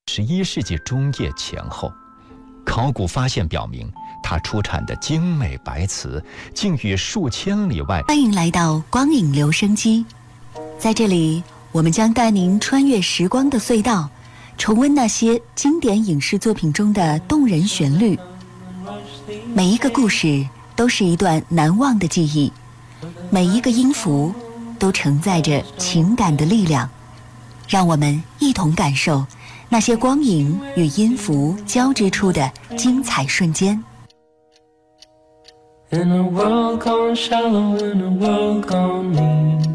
21世纪中叶前后，考古发现表明，它出产的精美白瓷竟与数千里外。 欢迎来到光影留声机，在这里，我们将带您穿越时光的隧道，重温那些经典影视作品中的动人旋律。每一个故事都是一段难忘的记忆，每一个音符都承载着情感的力量。让我们一同感受那些光影与音符交织出的精彩瞬间。 In a world gone shallow, in a world gone mean。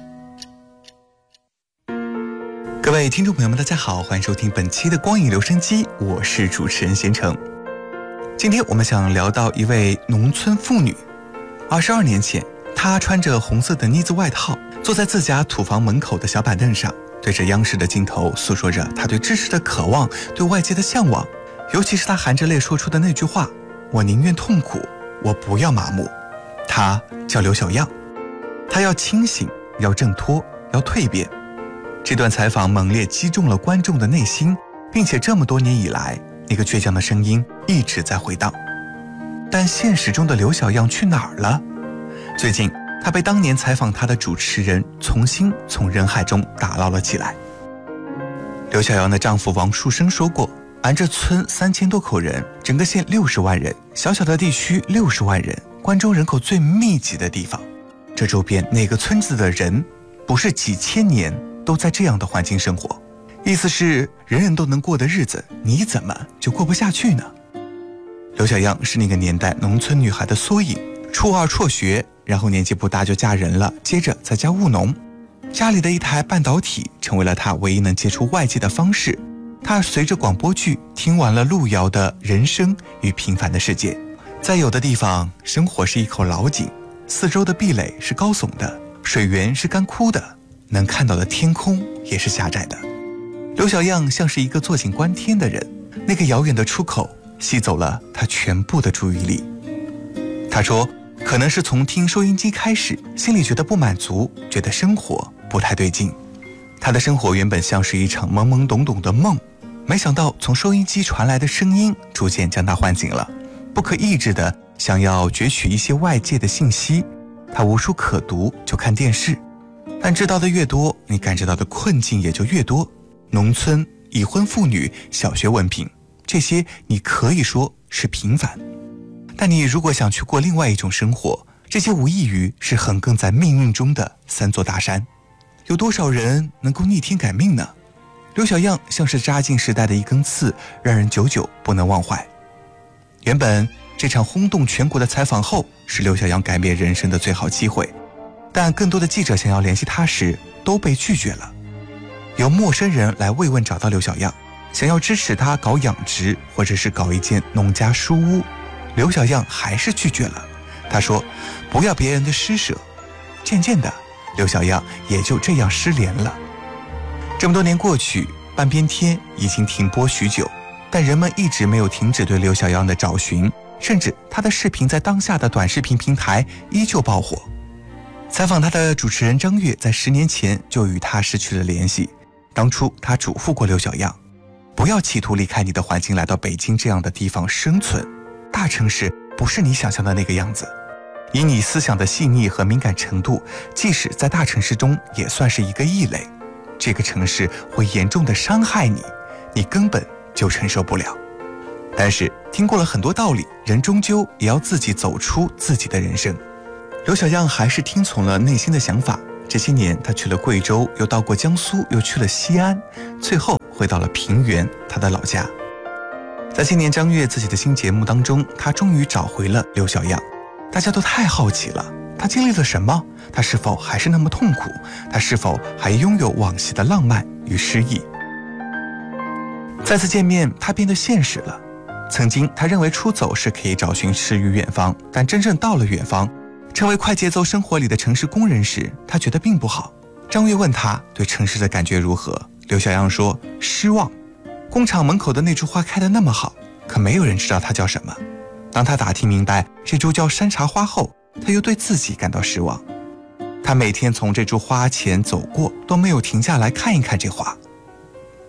各位听众朋友们大家好，欢迎收听本期的光影留声机，我是主持人贤成。今天我们想聊到一位农村妇女。22年前，她穿着红色的呢子外套，坐在自家土房门口的小板凳上，对着央视的镜头诉说着她对知识的渴望，对外界的向往，尤其是她含着泪说出的那句话：我宁愿痛苦，我不要麻木。她叫刘小样，她要清醒，要挣脱，要蜕变。这段采访猛烈击中了观众的内心，并且这么多年以来，那个倔强的声音一直在回荡。但现实中的刘小样去哪儿了？最近她被当年采访她的主持人重新从人海中打捞了起来。刘小样的丈夫王树生说过，俺这村3000多口人，整个县60万人，小小的地区60万人，关中人口最密集的地方，这周边哪个村子的人不是几千年都在这样的环境生活？意思是人人都能过的日子，你怎么就过不下去呢？刘小样是那个年代农村女孩的缩影，初2辍学，然后年纪不大就嫁人了，接着在家务农。家里的一台半导体成为了她唯一能接触外界的方式。她随着广播剧听完了路遥的人生与平凡的世界。在有的地方，生活是一口老井，四周的壁垒是高耸的，水源是干枯的，能看到的天空也是狭窄的。刘小样像是一个坐井观天的人，那个遥远的出口吸走了他全部的注意力。他说，可能是从听收音机开始，心里觉得不满足，觉得生活不太对劲。他的生活原本像是一场懵懵懂懂的梦，没想到从收音机传来的声音逐渐将他唤醒了，不可抑制的想要攫取一些外界的信息。他无书可读，就看电视，但知道的越多，你感知到的困境也就越多。农村、已婚妇女、小学文凭，这些你可以说是平凡，但你如果想去过另外一种生活，这些无异于是横亘在命运中的3座大山。有多少人能够逆天改命呢？刘小样像是扎进时代的一根刺，让人久久不能忘怀。原本这场轰动全国的采访后，是刘小样改变人生的最好机会，但更多的记者想要联系他时都被拒绝了。有陌生人来慰问找到刘小样，想要支持他搞养殖或者是搞一间农家书屋，刘小样还是拒绝了。他说不要别人的施舍。渐渐的，刘小样也就这样失联了。这么多年过去，半边天已经停播许久，但人们一直没有停止对刘小样的找寻，甚至他的视频在当下的短视频平台依旧爆火。采访他的主持人张悦在10年前就与他失去了联系。当初他嘱咐过刘小样，不要企图离开你的环境来到北京这样的地方生存，大城市不是你想象的那个样子。以你思想的细腻和敏感程度，即使在大城市中也算是一个异类，这个城市会严重的伤害你，你根本就承受不了。但是听过了很多道理，人终究也要自己走出自己的人生。刘小样还是听从了内心的想法，这些年他去了贵州，又到过江苏，又去了西安，最后回到了平原，他的老家。在今年张悦自己的新节目当中，他终于找回了刘小样。大家都太好奇了，他经历了什么？他是否还是那么痛苦？他是否还拥有往昔的浪漫与诗意？再次见面，他变得现实了。曾经他认为出走是可以找寻诗与远方，但真正到了远方，成为快节奏生活里的城市工人时，他觉得并不好。张悦问他对城市的感觉如何，刘小样说失望。工厂门口的那株花开得那么好，可没有人知道它叫什么。当他打听明白这株叫山茶花后，他又对自己感到失望。他每天从这株花前走过，都没有停下来看一看这花。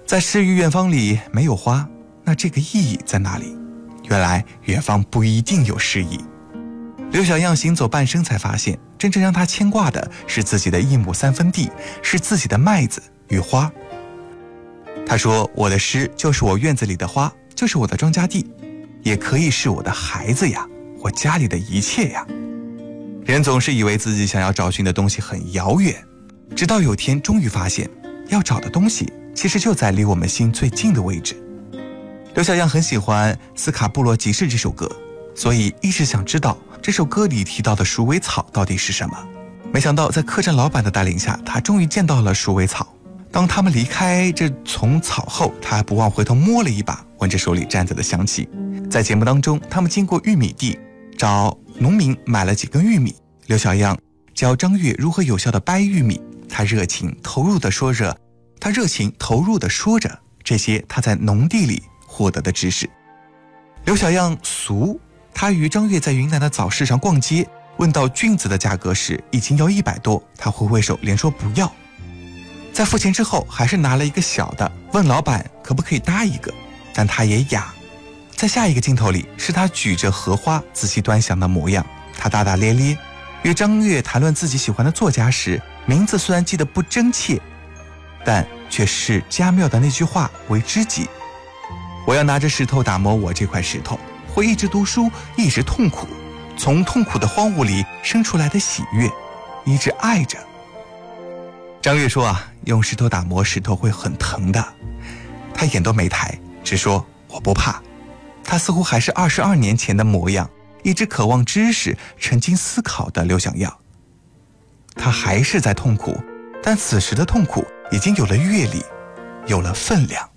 在诗与远方里没有花，那这个意义在哪里？原来远方不一定有诗意。刘小样行走半生才发现，真正让他牵挂的是自己的1亩3分地，是自己的麦子与花。他说，我的诗就是我院子里的花，就是我的庄稼地，也可以是我的孩子呀，我家里的一切呀。人总是以为自己想要找寻的东西很遥远，直到有天终于发现，要找的东西其实就在离我们心最近的位置。刘小样很喜欢《斯卡布罗集市》这首歌，所以一直想知道这首歌里提到的鼠尾草到底是什么。没想到在客栈老板的带领下，他终于见到了鼠尾草。当他们离开这丛草后，他还不忘回头摸了一把，闻着手里站着的香气。在节目当中，他们经过玉米地，找农民买了几根玉米。刘小样教张悦如何有效的掰玉米，他热情投入地说着这些他在农地里获得的知识。刘小样俗，他与张悦在云南的早市上逛街，问到菌子的价格时，已经要100多，他挥挥手连说不要。在付钱之后，还是拿了一个小的，问老板可不可以搭一个，但他也哑。在下一个镜头里，是他举着荷花仔细端详的模样，他大大咧咧。与张悦谈论自己喜欢的作家时，名字虽然记得不真切，但却是家庙的那句话为知己。我要拿着石头打磨我这块石头，会一直读书，一直痛苦，从痛苦的荒芜里生出来的喜悦，一直爱着。张悦说用石头打磨石头会很疼的，他眼都没抬，只说我不怕。他似乎还是22年前的模样，一直渴望知识、沉浸思考的刘小样。他还是在痛苦，但此时的痛苦已经有了阅历，有了分量。